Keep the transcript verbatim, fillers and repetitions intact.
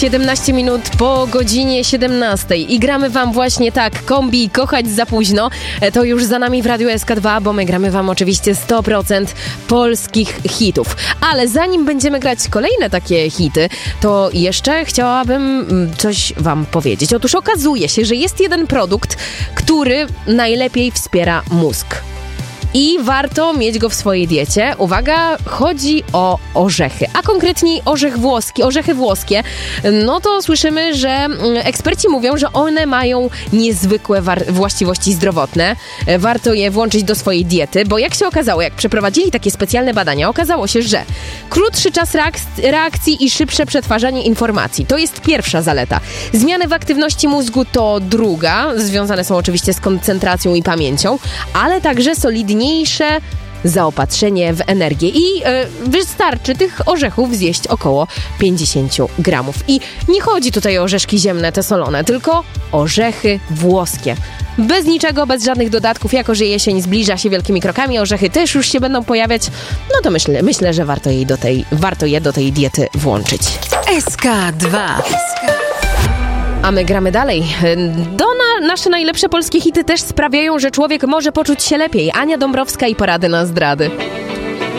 siedemnaście minut po godzinie siedemnastej i gramy wam właśnie tak, kombi Kochać za późno. To już za nami w Radiu S K dwa, bo my gramy wam oczywiście sto procent polskich hitów. Ale zanim będziemy grać kolejne takie hity, to jeszcze chciałabym coś wam powiedzieć. Otóż okazuje się, że jest jeden produkt, który najlepiej wspiera mózg. I warto mieć go w swojej diecie. Uwaga, chodzi o orzechy, a konkretniej orzech włoski, orzechy włoskie. No to słyszymy, że eksperci mówią, że one mają niezwykłe war- właściwości zdrowotne. Warto je włączyć do swojej diety, bo jak się okazało, jak przeprowadzili takie specjalne badania, okazało się, że krótszy czas reak- reakcji i szybsze przetwarzanie informacji to jest pierwsza zaleta. Zmiany w aktywności mózgu to druga, związane są oczywiście z koncentracją i pamięcią, ale także solidnie mniejsze zaopatrzenie w energię i e, wystarczy tych orzechów zjeść około pięćdziesiąt gramów. I nie chodzi tutaj o orzeszki ziemne, te solone, tylko orzechy włoskie. Bez niczego, bez żadnych dodatków, jako że jesień zbliża się wielkimi krokami, orzechy też już się będą pojawiać, no to myślę, myślę że warto, jej do tej, warto je do tej diety włączyć. S K dwa. A my gramy dalej. Do na, nasze najlepsze polskie hity też sprawiają, że człowiek może poczuć się lepiej. Ania Dąbrowska i Porady na zdrady.